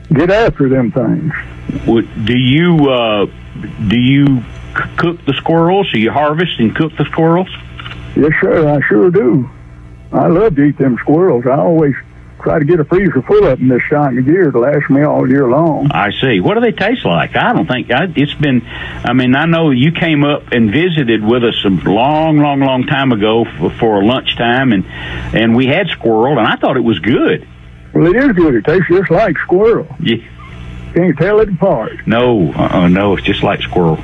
get after them things. Do you cook the squirrels? Do you harvest and cook the squirrels? Yes, sir, I sure do. I love to eat them squirrels. I always try to get a freezer full of them this time of year to last me all year long. I see. What do they taste like? I don't think it's been. I mean, I know you came up and visited with us a long time ago for lunchtime, and we had squirrel, and I thought it was good. Well, it is good. It tastes just like squirrel. Yeah. Can't tell it apart. No, no, it's just like squirrel.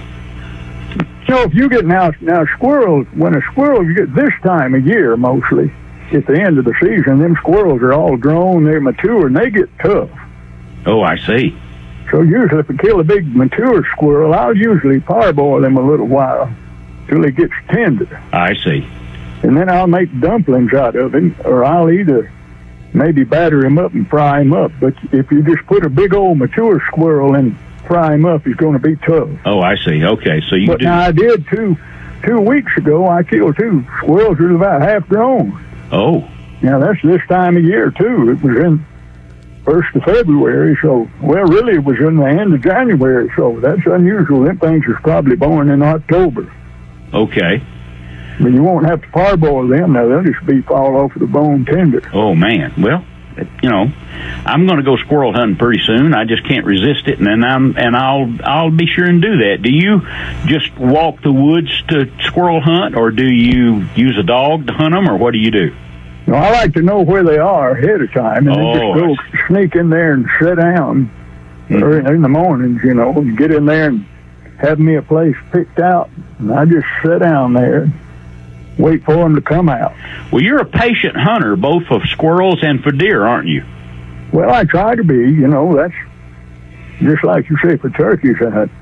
So if you get now squirrels, when a squirrel you get this time of year mostly. At the end of the season, them squirrels are all grown, they're mature, and they get tough. Oh, I see. So usually if I kill a big mature squirrel, I'll usually parboil them a little while till it gets tender. I see. And then I'll make dumplings out of him, or I'll either maybe batter him up and fry him up. But if you just put a big old mature squirrel and fry him up, he's going to be tough. Oh, I see. Okay, so you but do. Now I did 2 weeks ago, I killed 2 squirrels that were about half grown. Oh. Now, that's this time of year, too. It was in 1st of February, so, well, really, it was in the end of January, so that's unusual. Them things was probably born in October. Okay. But you won't have to parboil them. Now, they'll just be fall off of the bone tender. Oh, man. Well, you know, I'm going to go squirrel hunting pretty soon. I just can't resist it, and I'll be sure and do that. Do you just walk the woods to squirrel hunt, or do you use a dog to hunt them, or what do you do? No, I like to know where they are ahead of time, and then just go sneak in there and sit down in the mornings, you know, and get in there and have me a place picked out, and I just sit down there, wait for them to come out. Well, you're a patient hunter, both of squirrels and for deer, aren't you? Well, I try to be, you know, that's just like you say for turkeys.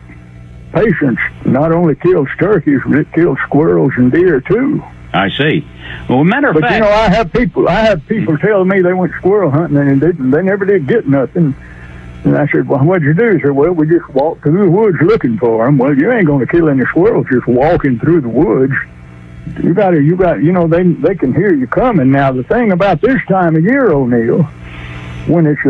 Patience not only kills turkeys, but it kills squirrels and deer, too. I see. Well, matter of fact... But, you know, I have people telling me they went squirrel hunting and they never did get nothing. And I said, well, what'd you do? He said, well, we just walked through the woods looking for them. Well, you ain't going to kill any squirrels just walking through the woods. You got, you know, they can hear you coming. Now, the thing about this time of year, O'Neill, when it's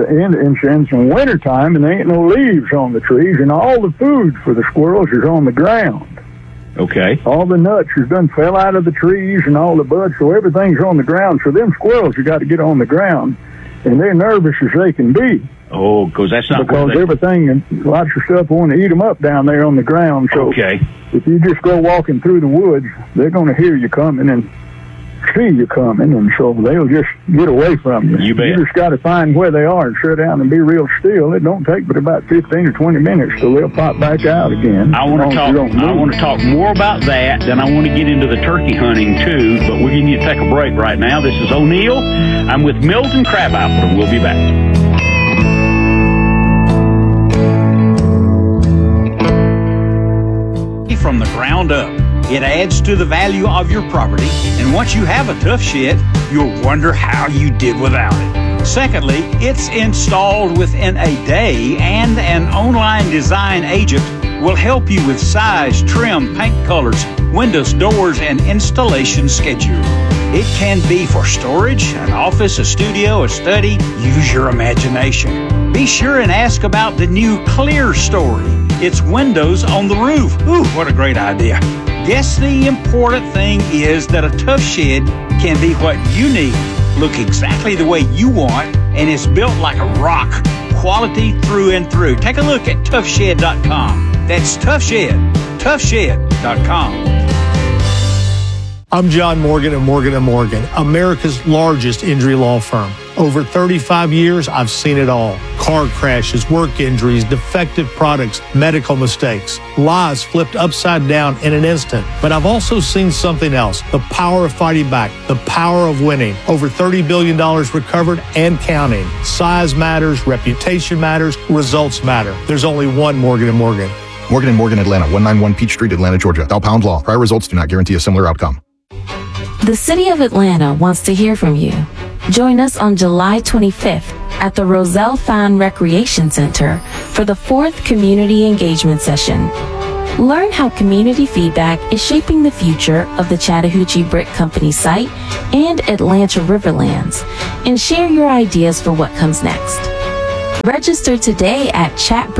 in winter time and there ain't no leaves on the trees and all the food for the squirrels is on the ground. Okay. All the nuts has done fell out of the trees and all the buds, so everything's on the ground. So them squirrels, you got to get on the ground, and they're nervous as they can be. Oh, because that's not because everything and lots of stuff want to eat them up down there on the ground. So okay. If you just go walking through the woods, they're going to hear you coming and see you coming, and so they'll just get away from you. You bet. You just got to find where they are and sit down and be real still. It don't take but about 15 or 20 minutes till they'll pop back out again. I want to talk more about that, then I want to get into the turkey hunting too, but we're going to need to take a break right now. This is O'Neill. I'm with Milton Crabapple, and we'll be back. From the ground up. It adds to the value of your property, and once you have a tough shed, you'll wonder how you did without it. Secondly, it's installed within a day, and an online design agent will help you with size, trim, paint colors, windows, doors, and installation schedule. It can be for storage, an office, a studio, a study. Use your imagination. Be sure and ask about the new Clear Story. It's windows on the roof. Ooh, what a great idea. Guess the important thing is that a tough shed can be what you need, look exactly the way you want, and it's built like a rock, quality through and through. Take a look at toughshed.com. That's toughshed.com. I'm John Morgan of Morgan & Morgan, America's largest injury law firm. Over 35 years, I've seen it all. Car crashes, work injuries, defective products, medical mistakes, lives flipped upside down in an instant. But I've also seen something else, the power of fighting back, the power of winning. Over $30 billion recovered and counting. Size matters, reputation matters, results matter. There's only one Morgan & Morgan. Morgan & Morgan, Atlanta, 191 Peach Street, Atlanta, Georgia. Dial # law. Prior results do not guarantee a similar outcome. The City of Atlanta wants to hear from you. Join us on July 25th at the Roselle Fine Recreation Center for the 4th Community Engagement Session. Learn how community feedback is shaping the future of the Chattahoochee Brick Company site and Atlanta Riverlands, and share your ideas for what comes next. Register today at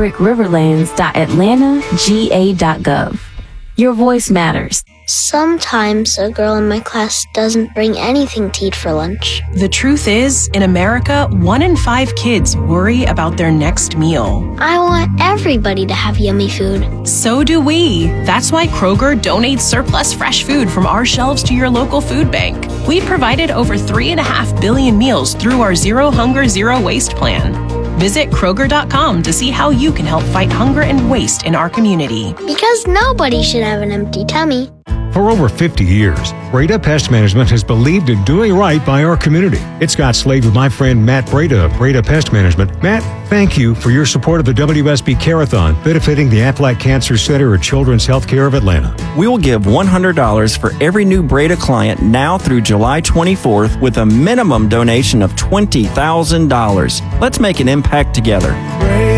chatbrickriverlands.atlantagA.gov. Your voice matters. Sometimes a girl in my class doesn't bring anything to eat for lunch. The truth is, in America, 1 in 5 kids worry about their next meal. I want everybody to have yummy food. So do we. That's why Kroger donates surplus fresh food from our shelves to your local food bank. We provided over 3.5 billion meals through our Zero Hunger, Zero Waste plan. Visit Kroger.com to see how you can help fight hunger and waste in our community. Because nobody should have an empty tummy. For over 50 years, Breda Pest Management has believed in doing right by our community. It's Scott Slade with my friend Matt Breda of Breda Pest Management. Matt, thank you for your support of the WSB Care-a-thon, benefiting the Aflac Cancer Center at Children's Healthcare of Atlanta. We will give $100 for every new Breda client now through July 24th with a minimum donation of $20,000. Let's make an impact together.